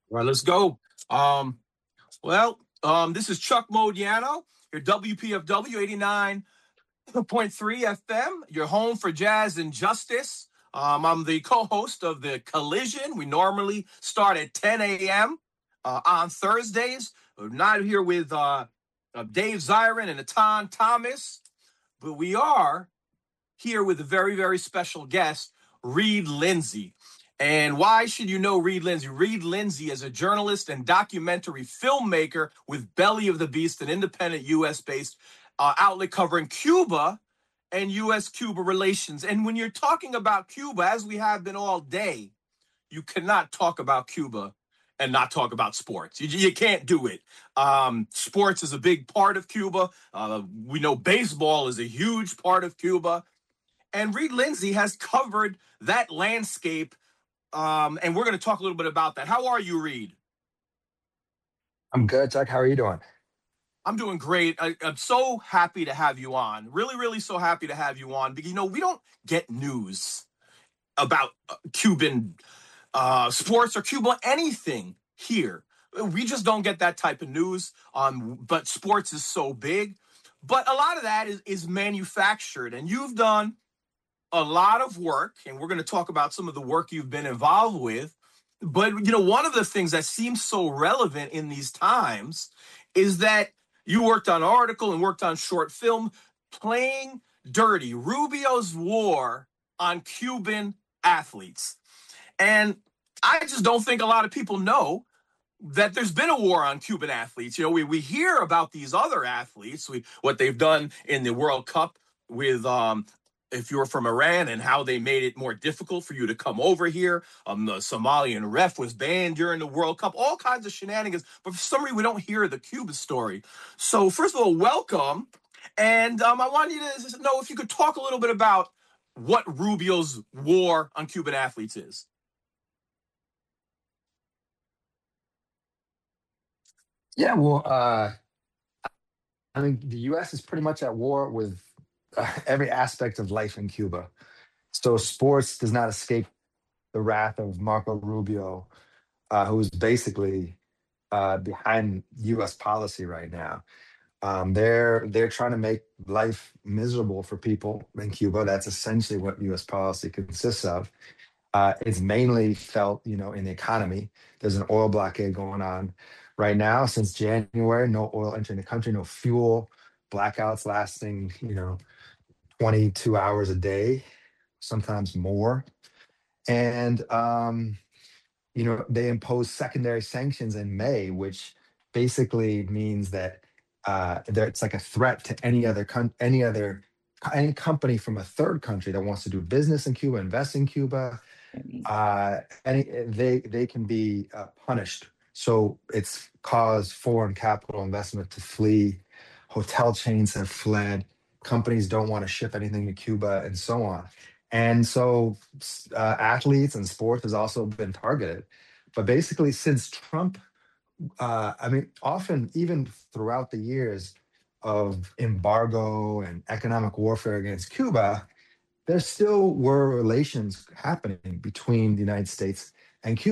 All right, let's go. This is Chuck Modiano, your WPFW 89.3 FM, your home for jazz and justice. I'm the co-host of the Collision. We normally start at 10 a.m. On Thursdays. We're not here with Dave Zirin and Atan Thomas, but we are here with a very, very special guest, Reed Lindsay. And why should you know Reed Lindsay? Reed Lindsay is a journalist and documentary filmmaker with Belly of the Beast, an independent U.S.-based outlet covering Cuba and U.S.-Cuba relations. And when you're talking about Cuba, as we have been all day, you cannot talk about Cuba and not talk about sports. You can't do it. Sports is a big part of Cuba. We know baseball is a huge part of Cuba. And Reed Lindsay has covered that landscape, and we're going to talk a little bit about that. How are you, Reed? I'm good, Chuck. How are you doing? I'm doing great. I'm so happy to have you on. Really, really so happy to have you on. Because, we don't get news about Cuban sports or Cuba anything here. We just don't get that type of news. But sports is so big. But a lot of that is manufactured. And you've done a lot of work, and we're going to talk about some of the work you've been involved with. But, one of the things that seems so relevant in these times is that you worked on article and worked on short film, Playing Dirty, Rubio's war on Cuban athletes. And I just don't think a lot of people know that there's been a war on Cuban athletes. We hear about these other athletes, what they've done in the World Cup with if you're from Iran and how they made it more difficult for you to come over here. The Somalian ref was banned during the World Cup, all kinds of shenanigans. But for some reason, we don't hear the Cuba story. So first of all, welcome. And I want you to know if you could talk a little bit about what Rubio's war on Cuban athletes is. Yeah, well, I mean, the U.S. is pretty much at war with every aspect of life in Cuba. So sports does not escape the wrath of Marco Rubio, who's basically behind U.S. policy right now. They're trying to make life miserable for people in Cuba. That's essentially what U.S. policy consists of. It's mainly felt, in the economy. There's an oil blockade going on right now since January. No oil entering the country, no fuel, blackouts lasting, 22 hours a day, sometimes more. And, they imposed secondary sanctions in May, which basically means that it's like a threat to any company from a third country that wants to do business in Cuba, invest in Cuba, they can be punished. So it's caused foreign capital investment to flee. Hotel chains have fled. Companies don't want to ship anything to Cuba, and so on. And so athletes and sports has also been targeted. But basically, since Trump, often even throughout the years of embargo and economic warfare against Cuba, there still were relations happening between the United States and Cuba.